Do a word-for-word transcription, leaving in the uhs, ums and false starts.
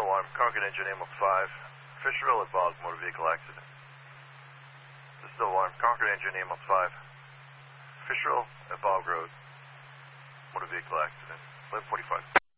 alarm. Concord engine ambulance five. Fisherville at Bog, motor vehicle accident. This is the alarm. Concord engine ambulance five. Fisherville at Bog Road, motor vehicle accident. eleven forty-five.